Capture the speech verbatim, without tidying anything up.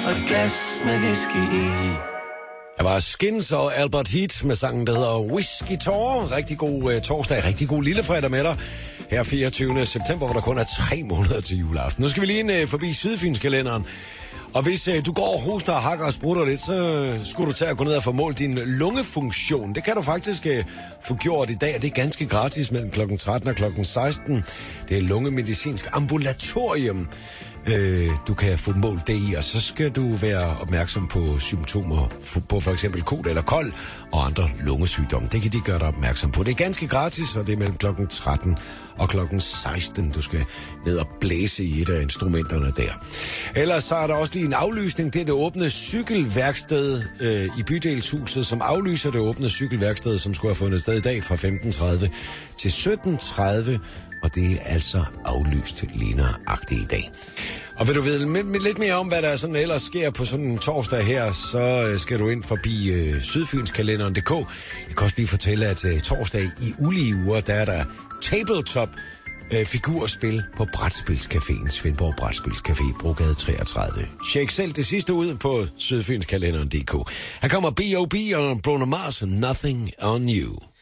og et glas med whisky i. Der var Skins og Albert Heat med sangen, der hedder Whisky Tour. Rigtig god uh, torsdag, rigtig god lillefredag med dig. Her fireogtyvende september, hvor der kun er tre måneder til juleaften. Nu skal vi lige uh, forbi Sydfynskalenderen. Og hvis uh, du går og hoster og hakker og sprutter lidt, så uh, skulle du tage at gå ned og få målt din lungefunktion. Det kan du faktisk uh, få gjort i dag, og det er ganske gratis mellem klokken tretten og klokken seksten. Det er lungemedicinsk ambulatorium. Øh, du kan få målt det i, og så skal du være opmærksom på symptomer på for eksempel kol eller kold og andre lungesygdomme. Det kan de gøre dig opmærksom på. Det er ganske gratis, og det er mellem klokken tretten og klokken seksten. Du skal ned og blæse i et af instrumenterne der. Ellers så er der også lige en aflysning. Det er det åbne cykelværksted øh, i Bydelshuset, som aflyser det åbne cykelværksted, som skulle have fundet sted i dag fra femten tredive til sytten tredive. Og det er altså aflyst ligneragtigt i dag. Og vil du vide lidt mere om, hvad der sådan ellers sker på sådan en torsdag her, så skal du ind forbi øh, sydfynskalenderen punktum d k. Jeg kan også lige fortælle, at øh, torsdag i ulige uger, der er der tabletop øh, figurspil på Brætspilscaféen, Svendborg Brætspilscafé, Brogade treogtredive. Tjek selv det sidste ud på sydfynskalenderen punktum d k. Her kommer B O B og Bruno Mars, Nothing on You.